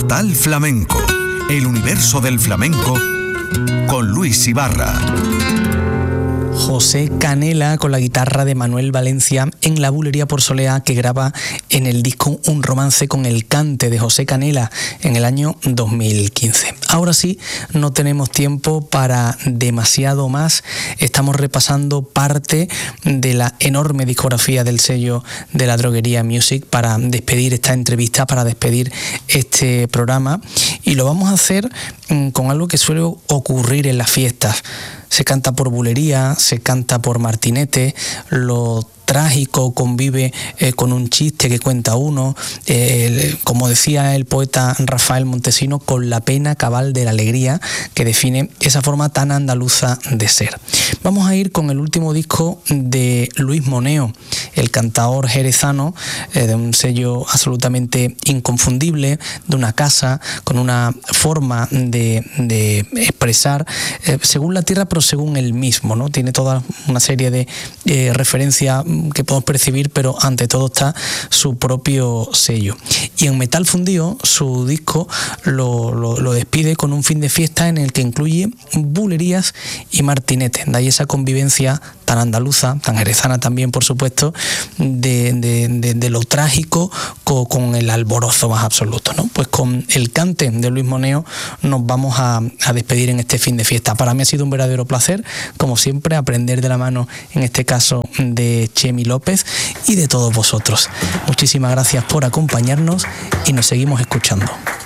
Portal Flamenco, el universo del flamenco con Luis Ibarra. José Canela con la guitarra de Manuel Valencia en La Bulería por Soleá, que graba en el disco Un romance con el cante de José Canela en el año 2015. Ahora sí, no tenemos tiempo para demasiado más. Estamos repasando parte de la enorme discografía del sello de La Droguería Music para despedir esta entrevista, para despedir este programa, y lo vamos a hacer con algo que suele ocurrir en las fiestas. Se canta por bulería, se canta por martinete, lo trágico convive con un chiste que cuenta uno, como decía el poeta Rafael Montesino, con la pena cabal de la alegría, que define esa forma tan andaluza de ser. Vamos a ir con el último disco de Luis Moneo, el cantaor jerezano, de un sello absolutamente inconfundible, de una casa con una forma de expresar según la tierra, pero según él mismo, ¿no? Tiene toda una serie de referencias que podemos percibir, pero ante todo está su propio sello. Y en Metal Fundido, su disco lo despide con un fin de fiesta en el que incluye bulerías y martinetes. De ahí esa convivencia tan andaluza, tan jerezana también, por supuesto, de lo trágico con el alborozo más absoluto, ¿no? Pues con el cante de Luis Moneo nos vamos a despedir en este fin de fiesta. Para mí ha sido un verdadero placer, como siempre, aprender de la mano, en este caso, de Chemi López y de todos vosotros. Muchísimas gracias por acompañarnos y nos seguimos escuchando.